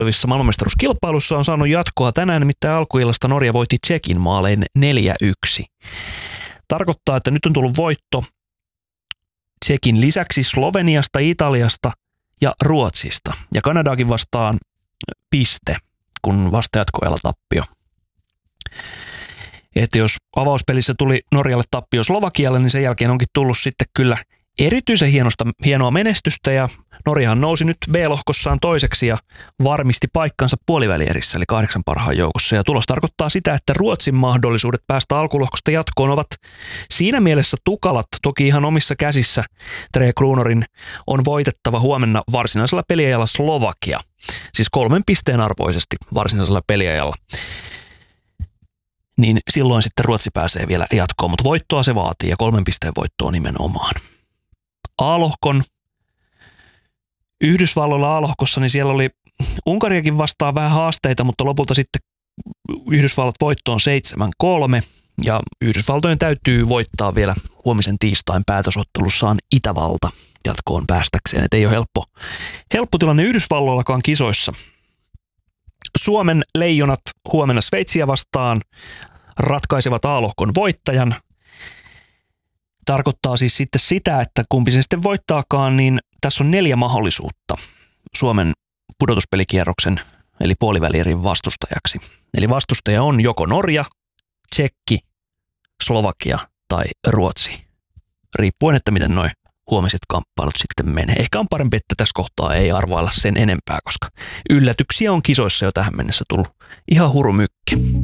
tulevissa maailmanmestaruuskilpailussa on saanut jatkoa tänään, nimittäin alkuillasta Norja voitti Tšekin maalein 4-1. Tarkoittaa, että nyt on tullut voitto Tšekin lisäksi Sloveniasta, Italiasta ja Ruotsista. Ja Kanadaakin vastaan piste, kun vasta jatkoajalla tappio. Että jos avauspelissä tuli Norjalle tappio Slovakialle, niin sen jälkeen onkin tullut sitten kyllä erityisen hienoa menestystä, ja Norjahan nousi nyt B-lohkossaan toiseksi ja varmisti paikkansa puolivälierissä, eli 8 parhaan joukossa. Ja tulos tarkoittaa sitä, että Ruotsin mahdollisuudet päästä alkulohkosta jatkoon ovat siinä mielessä tukalat, toki ihan omissa käsissä. Tre Kruunorin on voitettava huomenna varsinaisella peliajalla Slovakia, siis 3 pisteen arvoisesti varsinaisella peliajalla. Niin silloin sitten Ruotsi pääsee vielä jatkoon, mutta voittoa se vaatii ja 3 pisteen voittoa nimenomaan. A-lohkon Yhdysvalloilla A-lohkossa, niin siellä oli Unkariakin vastaan vähän haasteita, mutta lopulta sitten Yhdysvallat voittoon 7-3 ja Yhdysvaltojen täytyy voittaa vielä huomisen tiistain päätösottelussaan Itävalta jatkoon päästäkseen. Et ei ole helppo tilanne Yhdysvalloillakaan kisoissa. Suomen leijonat huomenna Sveitsiä vastaan ratkaisevat A-lohkon voittajan. Tarkoittaa siis sitten sitä, että kumpi sen sitten voittaakaan, niin tässä on 4 mahdollisuutta Suomen pudotuspelikierroksen eli puolivälierin vastustajaksi. Eli vastustaja on joko Norja, Tšekki, Slovakia tai Ruotsi. Riippuen, että miten noi huomiset kamppailut sitten menee. Ehkä on parempi, että tässä kohtaa ei arvailla sen enempää, koska yllätyksiä on kisoissa jo tähän mennessä tullut ihan hurumykki.